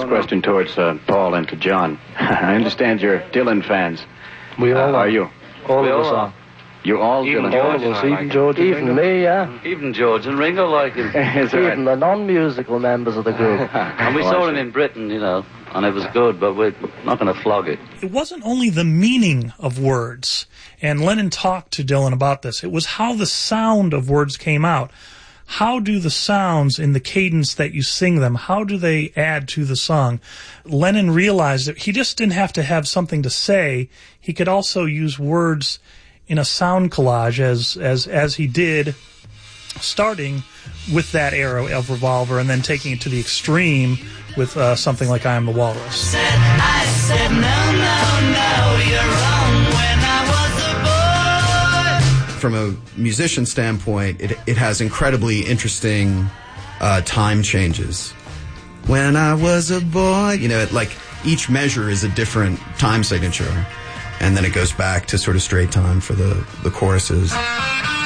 question towards Paul and to John. I understand you're Dylan fans. We all are you? All of us are. You all Dylan? All of us, even George and Ringo. Me, yeah. Even George and Ringo like him. Even the non-musical members of the group. And we saw him in Britain, you know, and it was good, but we're not going to flog it. It wasn't only the meaning of words, and Lennon talked to Dylan about this. It was how the sound of words came out. How do the sounds in the cadence that you sing them, how do they add to the song? Lennon realized that he just didn't have to have something to say. He could also use words in a sound collage as he did, starting with that era of Revolver and then taking it to the extreme with something like I Am the Walrus. I said, no, you're wrong when I was a boy. From a musician standpoint, it has incredibly interesting time changes. When I was a boy, you know, like each measure is a different time signature. And then it goes back to sort of straight time for the choruses.